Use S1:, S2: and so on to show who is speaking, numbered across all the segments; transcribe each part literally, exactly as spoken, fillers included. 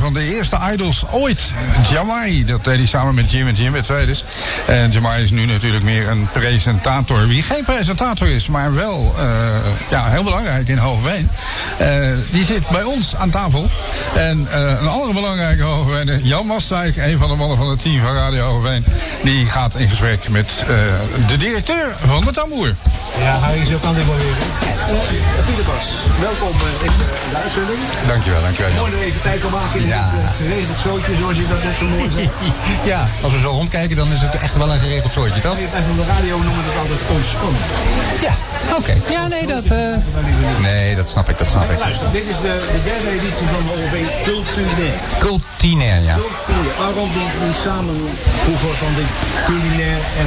S1: van de eerste idols ooit. Jamai, dat deed hij samen met Jim en Jim, met twee dus. En Jamai is nu natuurlijk meer een presentator. Wie geen presentator is, maar wel uh, ja, heel belangrijk in Hoogeveen. Uh, die zit bij ons aan tafel. En uh, een andere belangrijke Hoogeveener, Jan Mastijk, een van de mannen van het team van Radio Hoogeveen, die gaat in gesprek met uh, de directeur van de Tamboer.
S2: Ja, hij is ook aan het evalueren. Uh, Pieter Bas, welkom uh, in de uitzending.
S1: Dankjewel, dankjewel.
S2: Mooi dat je even tijd kan maken in
S3: ja.
S2: het uh, geregeld zootje, zoals je dat net zo mooi zegt.
S3: Ja, als we zo rondkijken, dan is het echt wel een geregeld soortje, toch?
S2: Wij van de radio noemen het altijd ontspannen.
S3: Ja, oké. Okay. Ja, nee, dat... Uh... Nee, dat snap ik, dat snap ik.
S2: Luister, dit is de, de derde editie van O V Cultinair.
S3: Cultinair, ja.
S2: Cultinair. Waarom die, die samenvoegen van de culinair en...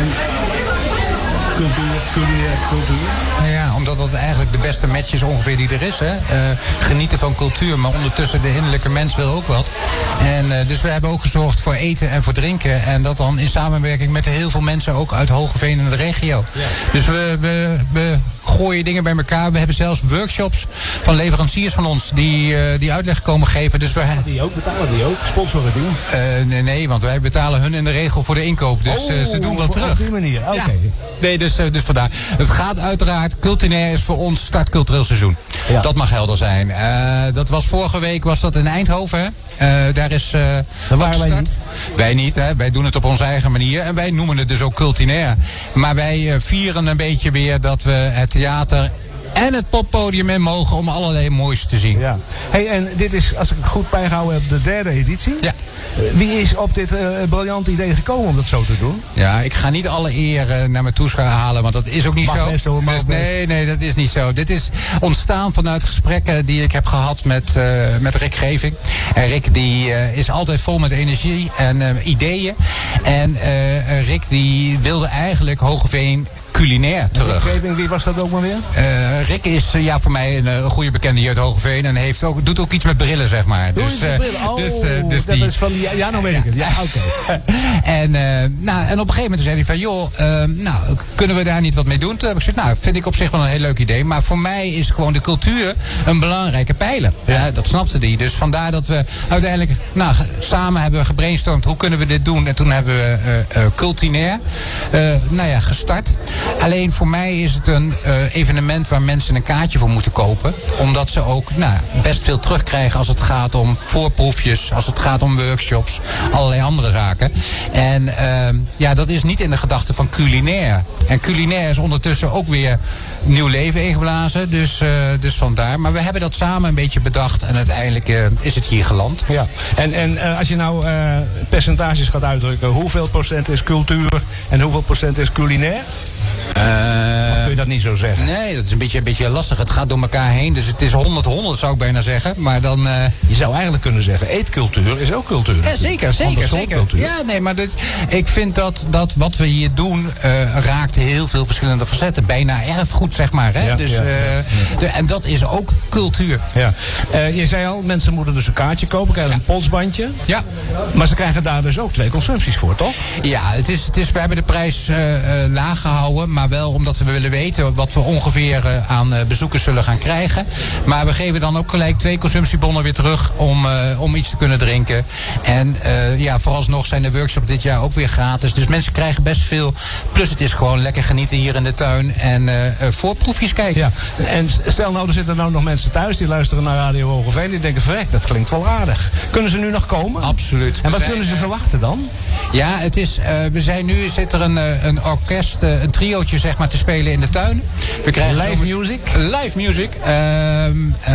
S2: cultuur, culinair, cultuur?
S3: Nou ja, omdat dat eigenlijk de beste match is ongeveer die er is. Hè. Uh, genieten van cultuur, maar ondertussen de innerlijke mens wil ook wat. En uh, dus we hebben ook gezorgd voor eten en voor drinken. En dat dan in samenwerking met heel veel mensen ook uit Hoogeveen en de regio. Ja. Dus we, we, we gooien dingen bij elkaar. We hebben zelfs workshops van leveranciers van ons die, uh, die uitleg komen geven. Dus we...
S2: Die ook betalen, die ook? Sponsoren die?
S3: Uh, nee, nee, want wij betalen hun in de regel voor de inkoop. Dus
S2: oh,
S3: uh, ze doen dat terug.
S2: Op die manier, oké. Okay.
S3: Ja. Nee, dus, uh, dus vandaar. Het gaat uiteraard, cultinair is voor ons start cultureel seizoen. Ja. Dat mag helder zijn. Uh, dat was vorige week, was dat in Eindhoven. Hè? Uh, daar is uh,
S2: dat waren wij niet.
S3: Wij niet, hè? Wij doen het op onze eigen manier. En wij noemen het dus ook cultinair. Maar wij uh, vieren een beetje weer dat we het theater en het poppodium in mogen om allerlei moois te zien.
S2: Ja. Hey, en dit is, als ik het goed bijgehouden heb, de derde editie.
S3: Ja.
S2: Wie is op dit uh, briljante idee gekomen om dat zo te doen?
S3: Ja, ik ga niet alle eer uh, naar mijn toeschouwer halen, want dat is ook niet
S2: mag
S3: zo.
S2: Best, hoor,
S3: dus nee, nee, dat is niet zo. Dit is ontstaan vanuit gesprekken die ik heb gehad met, uh, met Rick Geving. En Rick die uh, is altijd vol met energie en uh, ideeën. En uh, Rick die wilde eigenlijk Hoogeveen culinair terug.
S2: Rick Geving, wie was dat ook maar weer?
S3: Uh, Rick is uh, ja, voor mij een, een goede bekende hier uit Hoogeveen en heeft ook, doet ook iets met brillen, zeg maar.
S2: Doe
S3: dus,
S2: uh, brillen. Oh,
S3: dus, uh, dus
S2: dat
S3: die,
S2: is van die, ja, nou weet ik het. Ja, oké. Okay.
S3: en, uh, nou, en op een gegeven moment zei hij van, joh, uh, nou, kunnen we daar niet wat mee doen? Toen heb ik gezegd, nou, vind ik op zich wel een heel leuk idee. Maar voor mij is gewoon de cultuur een belangrijke pijler. Ja. Ja, dat snapte hij. Dus vandaar dat we uiteindelijk, nou, samen hebben we gebrainstormd, hoe kunnen we dit doen? En toen hebben we uh, uh, cultinair, uh, nou ja, gestart. Alleen voor mij is het een uh, evenement waar mensen een kaartje voor moeten kopen. Omdat ze ook nou, best veel terugkrijgen als het gaat om voorproefjes, als het gaat om workshops, allerlei andere zaken. En uh, ja, dat is niet in de gedachte van culinair. En culinair is ondertussen ook weer nieuw leven ingeblazen. Dus, uh, dus vandaar. Maar we hebben dat samen een beetje bedacht. En uiteindelijk uh, is het hier geland.
S2: Ja. En, en uh, als je nou uh, percentages gaat uitdrukken. Hoeveel procent is cultuur en hoeveel procent is culinair?
S3: Uh,
S2: of kun je dat niet zo zeggen?
S3: Nee, dat is een beetje, een beetje lastig. Het gaat door elkaar heen. Dus het is honderd honderd zou ik bijna zeggen. Maar dan... Uh...
S2: Je zou eigenlijk kunnen zeggen, eetcultuur is ook cultuur.
S3: Ja, zeker, zeker, zeker. Cultuur. Ja, nee, maar dit, ik vind dat, dat wat we hier doen uh, raakt heel veel verschillende facetten. Bijna erfgoed, zeg maar. Hè?
S2: Ja,
S3: dus,
S2: ja,
S3: uh,
S2: ja.
S3: de, en dat is ook cultuur.
S2: Ja. Uh, je zei al, mensen moeten dus een kaartje kopen, krijgen een polsbandje.
S3: Ja.
S2: Maar ze krijgen daar dus ook twee consumpties voor, toch?
S3: Ja, het is, het is, we hebben de prijs uh, uh, laag gehouden. Maar wel omdat we willen weten wat we ongeveer uh, aan uh, bezoekers zullen gaan krijgen. Maar we geven dan ook gelijk twee consumptiebonnen weer terug om, uh, om iets te kunnen drinken. En uh, ja, vooralsnog zijn de workshops dit jaar ook weer gratis. Dus mensen krijgen best veel. Plus het is gewoon lekker genieten hier in de tuin en uh, uh, voorproefjes kijken.
S2: Ja. En stel nou, er zitten nou nog mensen thuis die luisteren naar Radio Hoogeveen. Die denken, verrek, dat klinkt wel aardig. Kunnen ze nu nog komen?
S3: Absoluut.
S2: En wat zijn, kunnen ze verwachten dan?
S3: Ja, het is, uh, we zijn nu, zit er een, uh, een orkest, uh, een triootje zeg maar te spelen in de tuin. We krijgen
S2: live
S3: zo
S2: music?
S3: Live music. Uh, uh,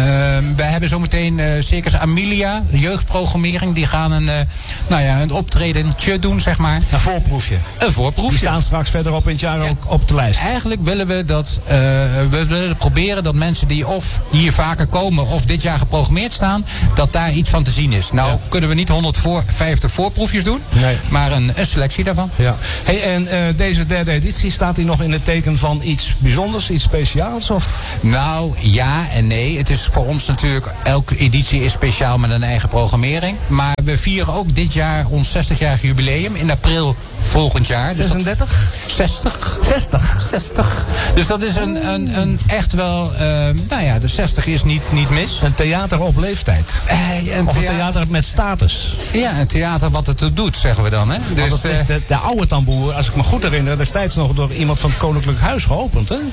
S3: we hebben zometeen uh, Circus Amelia, jeugdprogrammering. Die gaan een, uh, nou ja, een optredentje doen, zeg maar.
S2: Een voorproefje?
S3: Een voorproefje.
S2: Die staan straks verderop in het jaar
S3: ja.
S2: ook op de lijst.
S3: Eigenlijk willen we dat, uh, we willen proberen dat mensen die of hier vaker komen of dit jaar geprogrammeerd staan, dat daar iets van te zien is. Nou ja. kunnen we niet honderdvijftig voorproefjes doen,
S2: nee.
S3: maar een, een selectie daarvan.
S2: Ja. Hey, en uh, deze derde editie, staat die nog in het teken van iets bijzonders, iets speciaals? Of?
S3: Nou, ja en nee. Het is voor ons natuurlijk, elke editie is speciaal met een eigen programmering. Maar we vieren ook dit jaar ons zestigjarig jubileum. In april volgend jaar. Dus
S2: zesendertig?
S3: zestig.
S2: zestig.
S3: zestig. Dus dat is een, een, een echt wel... Uh, nou ja, de zestig is niet, niet mis.
S2: Een theater op leeftijd.
S3: Uh, een
S2: of
S3: theater...
S2: een theater met status.
S3: Ja, een theater wat het er doet, zeggen we dan. Hè?
S2: Dus,
S3: Want
S2: dat is de, de oude tamboer, als ik me goed herinner, destijds nog door iemand van het Koninklijk Huis geopend, hè?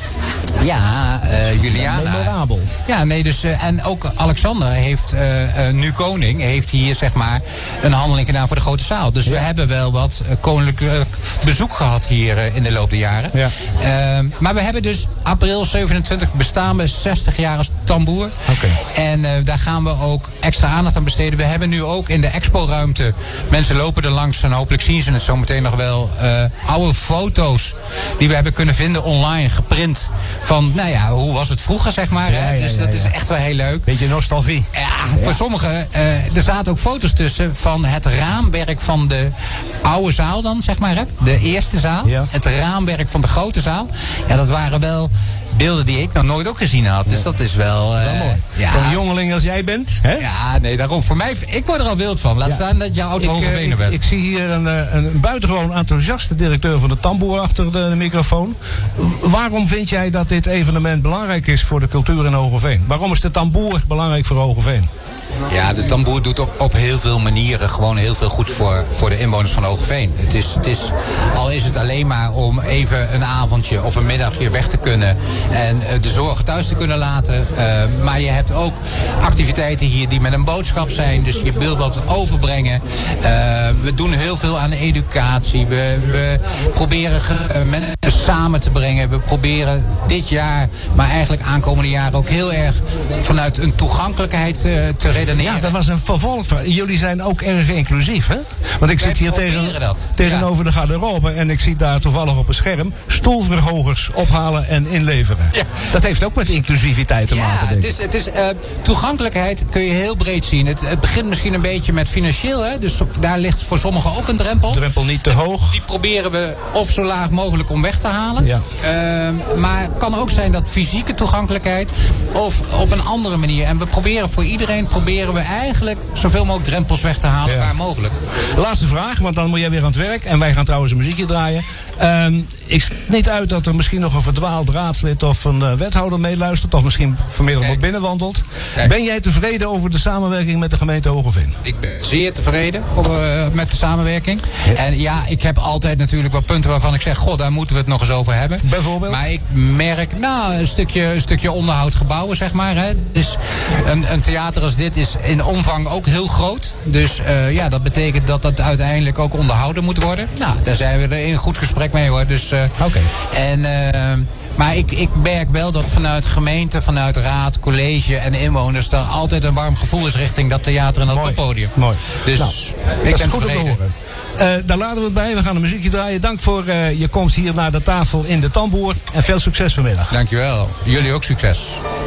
S3: Ja, uh, Juliana.
S2: Ja, memorabel.
S3: Ja, nee, dus... Uh, en ook Alexander heeft, uh, uh, nu koning, heeft hier zeg maar een handeling gedaan voor de grote zaal. Dus ja. we hebben wel wat uh, koninklijk bezoek gehad hier uh, in de loop der jaren. Ja. Uh, maar we hebben dus april zevenentwintig bestaan we zestig jaar als tamboer.
S2: Okay.
S3: En uh, daar gaan we ook extra aandacht aan besteden. We hebben nu ook in de expo-ruimte, mensen lopen er langs en hopelijk zien ze het zo meteen nog wel, uh, oude foto's die we hebben kunnen vinden online, geprint van, nou ja, hoe was het vroeger, zeg maar.
S2: Ja,
S3: hè?
S2: ja,
S3: dus
S2: ja,
S3: dat
S2: ja.
S3: is echt wel heel leuk.
S2: Beetje nostalgie.
S3: Ja, ja. Voor sommigen, uh, er zaten ook foto's tussen van het raamwerk van de oude zaal dan, zeg maar, hè? De eerste zaal. Ja. Het raamwerk van de grote zaal. Ja, dat waren wel beelden die ik nog nooit ook gezien had. Dus dat is wel... Uh,
S2: ja. Zo'n jongeling als jij bent. Hè?
S3: Ja, nee, daarom. Voor mij, ik word er al wild van. Laat ja. staan dat je oud Hogeveen bent.
S2: Ik, ik zie hier een, een buitengewoon enthousiaste directeur van de tamboer achter de, de microfoon. Waarom vind jij dat dit evenement belangrijk is voor de cultuur in Hogeveen? Waarom is de tamboer belangrijk voor Hogeveen?
S3: Ja, de tamboer doet op, op heel veel manieren gewoon heel veel goed voor, voor de inwoners van Hogeveen. Het is, het is, al is het alleen maar om even een avondje of een middagje weg te kunnen en uh, de zorgen thuis te kunnen laten. Uh, maar je hebt ook activiteiten hier die met een boodschap zijn. Dus je wilt wat overbrengen. Uh, we doen heel veel aan educatie. We, we proberen uh, mensen samen te brengen. We proberen dit jaar, maar eigenlijk aankomende jaren ook heel erg vanuit een toegankelijkheid uh, te redeneren.
S2: Ja, dat was een vervolgvraag. Jullie zijn ook erg inclusief, hè? Want ik
S3: Wij
S2: zit hier tegen,
S3: dat.
S2: tegenover
S3: ja.
S2: de garderobe en ik zie daar toevallig op een scherm stoelverhogers ophalen en inleveren. Ja. Dat heeft ook met inclusiviteit te
S3: ja,
S2: maken, denk ik.
S3: Het is, het is, uh, toegankelijkheid kun je heel breed zien. Het, het begint misschien een beetje met financieel, hè? Dus daar ligt voor sommigen ook een drempel.
S2: Drempel niet te hoog.
S3: Die proberen we of zo laag mogelijk om weg te halen.
S2: Ja.
S3: Uh, maar het kan ook zijn dat fysieke toegankelijkheid of op een andere manier. En we proberen voor iedereen proberen we eigenlijk zoveel mogelijk drempels weg te halen, ja. waar mogelijk.
S2: Laatste vraag, want dan moet jij weer aan het werk. En wij gaan trouwens een muziekje draaien. Um, ik sluit niet uit dat er misschien nog een verdwaald raadslid of een uh, wethouder meeluistert. Of misschien vanmiddag nog binnenwandelt. Kijk. Ben jij tevreden over de samenwerking met de gemeente Hogeveen?
S3: Ik ben zeer tevreden over, uh, met de samenwerking. Ja. En ja, ik heb altijd natuurlijk wat punten waarvan ik zeg, god, daar moeten we het nog eens over hebben.
S2: Bijvoorbeeld?
S3: Maar ik merk, nou, een stukje, een stukje onderhoud gebouwen, zeg maar. Hè. Dus een, een theater als dit is in omvang ook heel groot. Dus uh, ja, dat betekent dat dat uiteindelijk ook onderhouden moet worden. Nou, daar zijn we er in goed gesprek mee, hoor. Dus, uh,
S2: Oké. Okay.
S3: En... Uh, Maar ik, ik merk wel dat vanuit gemeente, vanuit raad, college en inwoners er altijd een warm gevoel is richting dat theater en dat Mooi. podium.
S2: Mooi.
S3: Dus
S2: nou,
S3: ik
S2: ben
S3: ben
S2: goed
S3: tevreden.
S2: Uh, daar laten we het bij. We gaan een muziekje draaien. Dank voor uh, je komst hier naar de tafel in de Tamboer. En veel succes vanmiddag.
S3: Dankjewel. Jullie ook succes.